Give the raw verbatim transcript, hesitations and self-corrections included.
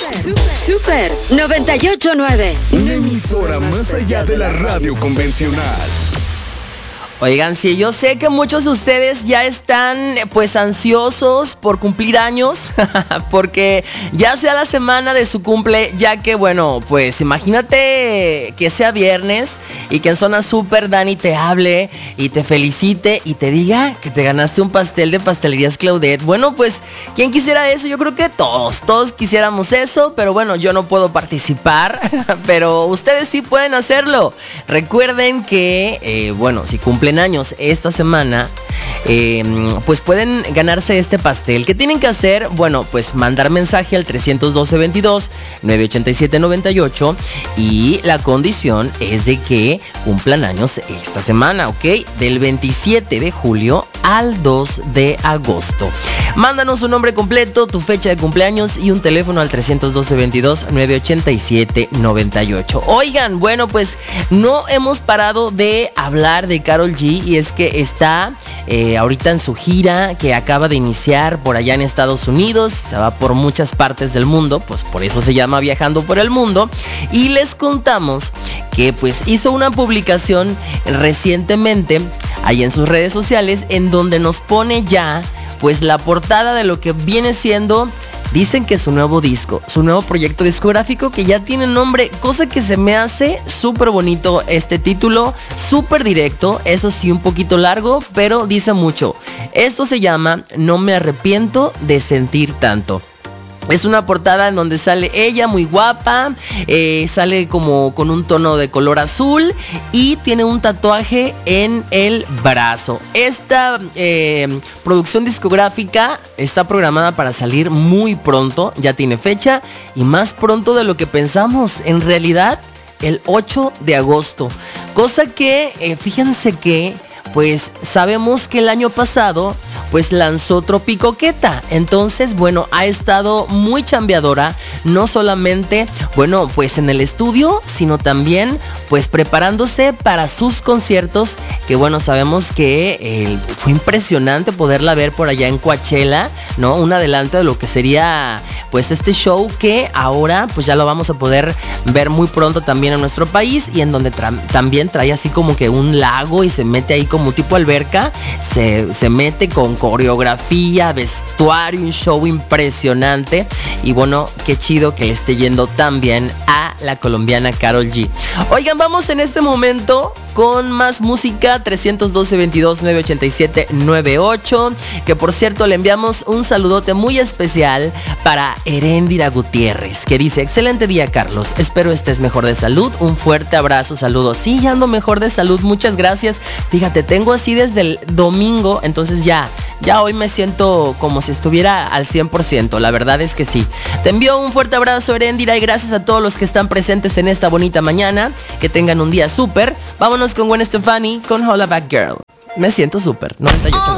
Super noventa y ocho punto nueve. Una emisora más allá de la radio convencional. Oigan, sí, yo sé que muchos de ustedes ya están pues ansiosos por cumplir años, porque ya sea la semana de su cumple, ya que bueno, pues imagínate que sea viernes y que en Zona Super Dani te hable y te felicite y te diga que te ganaste un pastel de Pastelerías Claudette. Bueno, pues, ¿quién quisiera eso? Yo creo que todos, todos quisiéramos eso, pero bueno, yo no puedo participar, pero ustedes sí pueden hacerlo. Recuerden que, eh, bueno, si cumplen años esta semana, eh, pues pueden ganarse este pastel. ¿Qué tienen que hacer? Bueno, pues mandar mensaje al tres uno dos, veintidós, nueve ochenta y siete, noventa y ocho, y la condición es de que cumplan años esta semana, ¿ok? Del veintisiete de julio al dos de agosto. Mándanos un nombre completo, tu fecha de cumpleaños y un teléfono al tres uno dos, veintidós, nueve ochenta y siete, noventa y ocho. Oigan, bueno, pues no hemos parado de hablar de Karol G, y es que está eh, ahorita en su gira que acaba de iniciar por allá en Estados Unidos. Se va por muchas partes del mundo, pues por eso se llama Viajando por el Mundo. Y les contamos que pues hizo una publicación recientemente ahí en sus redes sociales, en donde nos pone ya pues la portada de lo que viene siendo, dicen que su nuevo disco, su nuevo proyecto discográfico, que ya tiene nombre, cosa que se me hace súper bonito este título, súper directo, eso sí un poquito largo, pero dice mucho. Esto se llama No me arrepiento de sentir tanto. Es una portada en donde sale ella muy guapa, eh, sale como con un tono de color azul y tiene un tatuaje en el brazo. Esta eh, producción discográfica está programada para salir muy pronto, ya tiene fecha y más pronto de lo que pensamos. En realidad, el ocho de agosto. Cosa que, eh, fíjense que, pues sabemos que el año pasado pues lanzó Tropicoqueta. Entonces, bueno, ha estado muy chambeadora, no solamente, bueno, pues en el estudio, sino también pues preparándose para sus conciertos, que bueno, sabemos que eh, fue impresionante poderla ver por allá en Coachella, ¿no? Un adelanto de lo que sería pues este show, que ahora pues ya lo vamos a poder ver muy pronto también en nuestro país, y en donde tra- también trae así como que un lago y se mete ahí como tipo alberca, se, se mete con coreografía, vestuario, un show impresionante. Y bueno, qué chido que le esté yendo tan bien a la colombiana Karol G. Oigan, vamos en este momento con más música. Tres uno dos, veintidós, nueve ochenta y siete, noventa y ocho. Que por cierto le enviamos un saludote muy especial para Heréndira Gutiérrez, que dice: excelente día, Carlos, espero estés mejor de salud, un fuerte abrazo, saludos. Sí, ya ando mejor de salud, muchas gracias. Fíjate, tengo así desde el domingo, entonces ya Ya hoy me siento como si estuviera al cien por ciento, la verdad es que sí. Te envío un fuerte abrazo, Heréndira, y gracias a todos los que están presentes en esta bonita mañana. Que tengan un día súper. Vámonos con Gwen Stefani con Holla Back Girl. Me siento súper, noventa y ocho.